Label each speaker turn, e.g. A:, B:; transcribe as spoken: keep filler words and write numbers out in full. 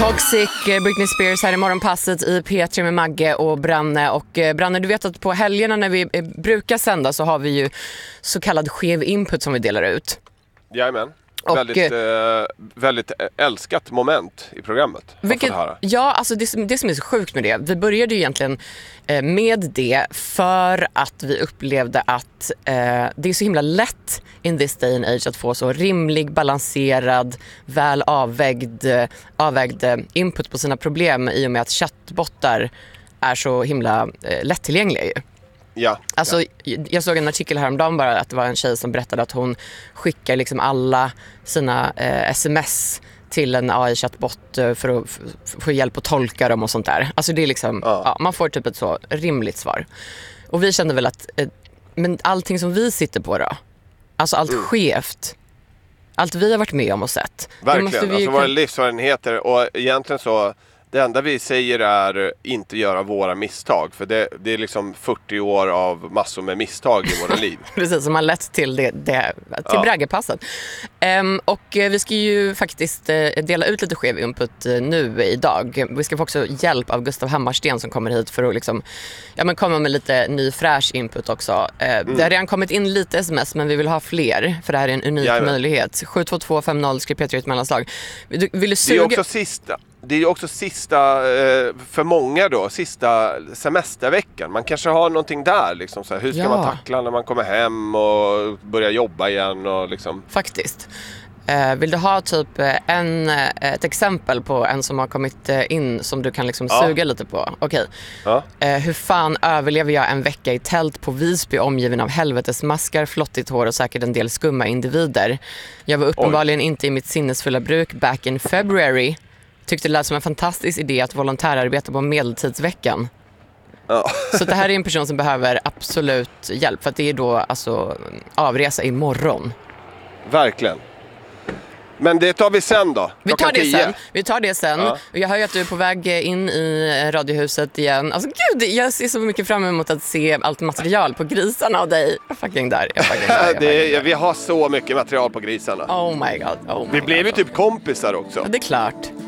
A: Toxic, Britney Spears här i morgonpasset i P tre med Magge och Branne. Och Branne, du vet att på helgerna när vi brukar sända så har vi ju så kallad skev input som vi delar ut.
B: Jajamän. Och, väldigt, eh, väldigt älskat moment i programmet.
A: Vilket, ja, alltså det, det som är så sjukt med det. Vi började ju egentligen eh, med det för att vi upplevde att eh, det är så himla lätt in this day and age att få så rimlig, balanserad, väl avvägd, avvägd input på sina problem i och med att chattbottar är så himla eh, lättillgängliga ju.
B: Ja,
A: alltså,
B: ja.
A: Jag såg en artikel häromdagen bara att det var en tjej som berättade att hon skickar liksom alla sina eh, sms till en A I-chattbot för att få hjälp att tolka dem och sånt där. Alltså det är liksom, ja. Ja, man får typ ett så rimligt svar. Och vi kände väl att, eh, men allting som vi sitter på då, alltså allt mm. skevt, allt vi har varit med om och sett.
B: Verkligen,
A: måste vi
B: alltså
A: kan...
B: våra livserfarenheter och egentligen så... Det enda vi säger är inte göra våra misstag. För det, det är liksom fyrtio år av massor med misstag i våra liv.
A: Precis, som har lett till, det, det, till ja. Braggepasset. Um, och vi ska ju faktiskt uh, dela ut lite skev input uh, nu idag. Vi ska få också hjälp av Gustav Hammarsten som kommer hit för att liksom, ja, men komma med lite ny fräsch input också. Uh, mm. Det har redan kommit in lite sms, men vi vill ha fler. För det här är en unik Jajamän. möjlighet. sju två två fem noll skriv P tre ett mellanslag. Vill, vill du suga...
B: Det är också sista... Det är ju också sista, för många då, sista semesterveckan. Man kanske har någonting där, liksom så här, hur ska ja. man tackla när man kommer hem och börjar jobba igen och liksom.
A: Faktiskt. Eh, vill du ha typ en, ett exempel på en som har kommit in som du kan liksom ja. suga lite på? Okej. Ja. Eh, hur fan överlever jag en vecka i tält på Visby omgiven av helvetesmaskar, flottigt hår och säkert en del skumma individer? Jag var uppenbarligen Oj. inte i mitt sinnesfulla bruk back in February. Tyckte det lät som en fantastisk idé att volontärarbeta på medeltidsveckan. Ja. Så det här är en person som behöver absolut hjälp. För att det är då alltså avresa imorgon.
B: Verkligen. Men det tar vi sen då.
A: Vi tar det tio. sen. Vi tar det sen. Ja. Jag hör ju att du är på väg in i radiohuset igen. Alltså gud, jag ser så mycket fram emot att se allt material på grisarna och dig. Jag fucking där. Jag fucking där. Jag fucking
B: det,
A: där.
B: Vi har så mycket material på grisarna.
A: Oh my god. Oh my
B: vi blev ju typ kompisar också.
A: Ja, det är klart.